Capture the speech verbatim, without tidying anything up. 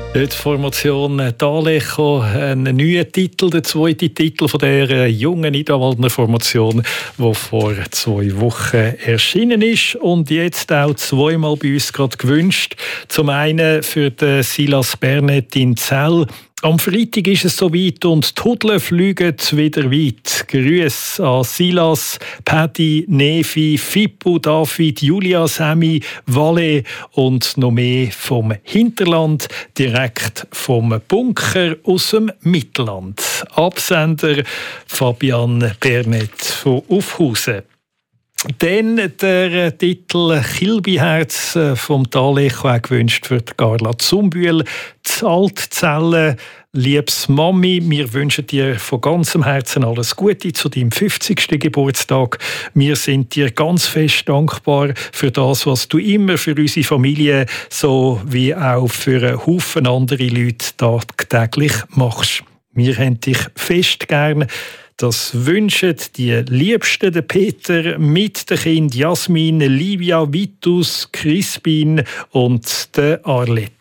Die Formation D'Alecho, ein neuer Titel, der zweite Titel von der jungen Nidwaldner Formation, die vor zwei Wochen erschienen ist und jetzt auch zweimal bei uns gerade gewünscht. Zum einen für den Silas Bernet in Zell. Am Freitag ist es soweit und die Hudler fliegen wieder weit. Grüße an Silas, Paddy, Nefi, Fippo, David, Julia, Sammy, Valle und noch mehr vom Hinterland, direkt vom Bunker aus dem Mittelland. Absender Fabian Bernet von Aufhausen. Dann der Titel «Kilbyherz» vom D'Alecho, auch gewünscht für Carla Zumbühl. «Die Altzellen». Liebes Mami, wir wünschen dir von ganzem Herzen alles Gute zu deinem fünfzigsten Geburtstag. Wir sind dir ganz fest dankbar für das, was du immer für unsere Familie so wie auch für einen Haufen andere Leute tagtäglich machst. Wir haben dich fest gern. Das wünschen die Liebsten, der Peter mit den Kindern Jasmin, Livia, Vitus, Crispin und der Arlette.